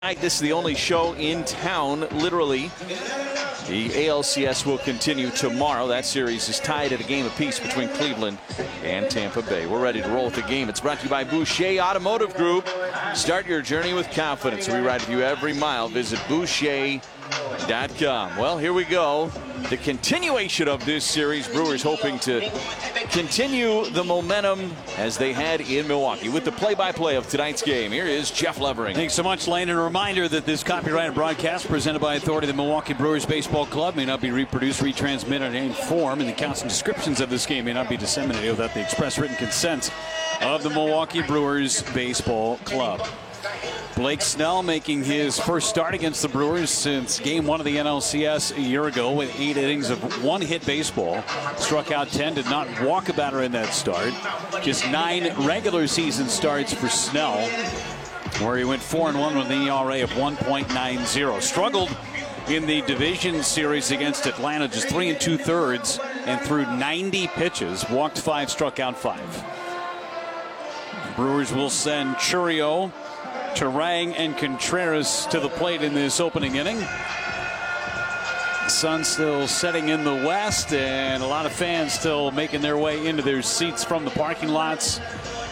This is the only show in town, literally. The ALCS will continue tomorrow. That series is tied at a game apiece between Cleveland and Tampa Bay. We're ready to roll with the game. It's brought to you by Boucher Automotive Group. Start your journey with confidence. We ride with you every mile. Visit Boucher.com. Well, here we go. The continuation of this series. Brewers hoping to continue the momentum as they had in Milwaukee. With the play-by-play of tonight's game, here is Jeff Levering. Thanks so much, Lane. And a reminder that this copyrighted broadcast presented by authority of the Milwaukee Brewers Baseball Club may not be reproduced, retransmitted, in any form, and the accounts and descriptions of this game may not be disseminated without the express written consent of the Milwaukee Brewers Baseball Club. Blake Snell making his first start against the Brewers since Game 1 of the NLCS a year ago with 8 innings of one-hit baseball. Struck out 10, did not walk a batter in that start. Just 9 regular season starts for Snell, where he went 4-1 with an ERA of 1.90. Struggled in the division series against Atlanta, just 3 2/3, and threw 90 pitches, walked 5, struck out 5. The Brewers will send Chourio, Turang, and Contreras to the plate in this opening inning. The sun still setting in the west, and a lot of fans still making their way into their seats from the parking lots.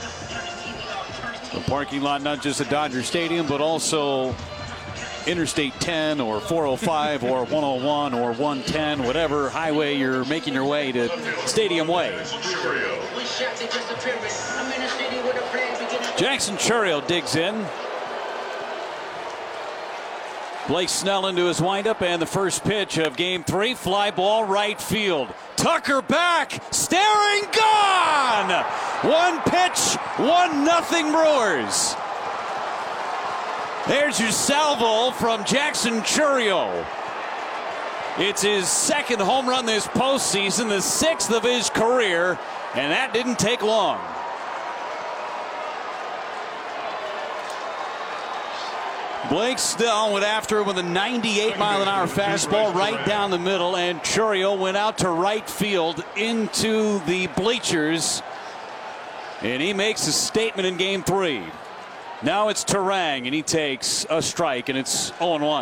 The parking lot, not just at Dodger Stadium, but also Interstate 10 or 405 or 101 or 110, whatever highway you're making your way to Stadium Way. Jackson Chourio digs in. Blake Snell into his windup, and the first pitch of Game 3, fly ball right field. Tucker back, staring, gone! One pitch, 1-0 Brewers. There's your salvo from Jackson Chourio. It's his second home run this postseason, the 6th of his career, and that didn't take long. Blake Snell went after him with a 98-mile-an-hour fastball right down the middle, and Chourio went out to right field into the bleachers, and he makes a statement in Game 3. Now it's Turang, and he takes a strike, and it's 0-1.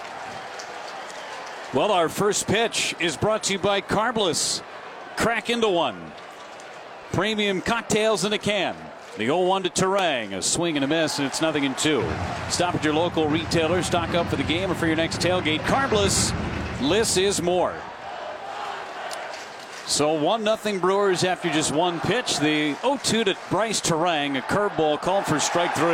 Well, our first pitch is brought to you by Carbless. Crack into one. Premium cocktails in a can. The 0-1 to Turang, a swing and a miss, and it's 0-2. Stop at your local retailer, stock up for the game or for your next tailgate. Carbless, less is more. So 1-0 Brewers after just one pitch. The 0-2 to Bryce Turang, a curveball called for strike 3.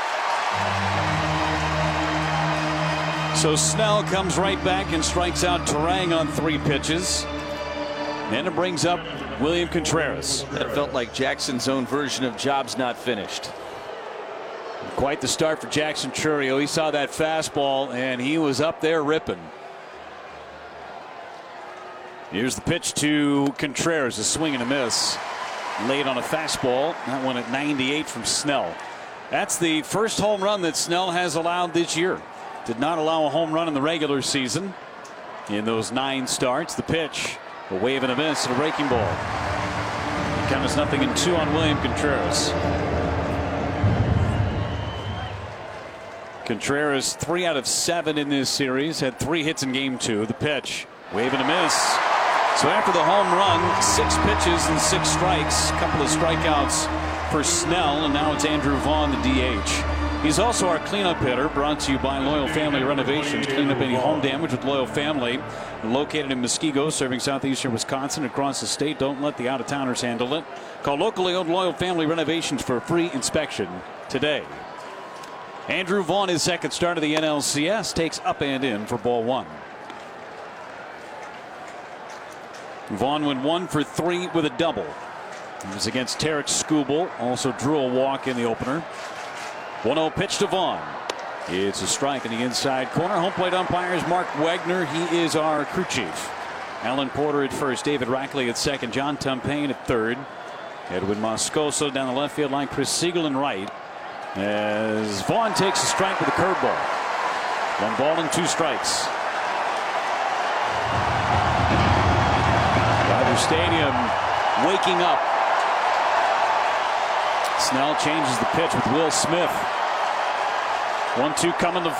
So Snell comes right back and strikes out Turang on 3 pitches. And it brings up William Contreras. That felt like Jackson's own version of jobs not finished. Quite the start for Jackson Chourio. He saw that fastball, and he was up there ripping. Here's the pitch to Contreras, a swing and a miss. Late on a fastball. That one at 98 from Snell. That's the first home run that Snell has allowed this year. Did not allow a home run in the regular season in those 9 starts. The pitch, a wave and a miss, and a breaking ball. The count is 0-2 on William Contreras. Contreras 3 out of 7 in this series. Had 3 hits in Game 2. The pitch, wave and a miss. So after the home run, 6 pitches and 6 strikes. A couple of strikeouts for Snell, and now it's Andrew Vaughn, the DH. He's also our cleanup hitter, brought to you by Loyal Family Renovations. Clean up any home damage with Loyal Family. Located in Muskego, serving southeastern Wisconsin across the state. Don't let the out-of-towners handle it. Call locally owned Loyal Family Renovations for a free inspection today. Andrew Vaughn, his second start of the NLCS, takes up and in for ball 1. Vaughn went 1 for 3 with a double. It was against Tarek Skubal. Also drew a walk in the opener. 1-0 pitch to Vaughn. It's a strike in the inside corner. Home plate umpires Mark Wagner. He is our crew chief. Alan Porter at first. David Rackley at second. John Tumpain at third. Edwin Moscoso down the left field line. Chris Siegel in right. As Vaughn takes a strike with a curveball. 1 ball and 2 strikes. Dodger Stadium waking up. Snell changes the pitch with Will Smith. 1-2 coming to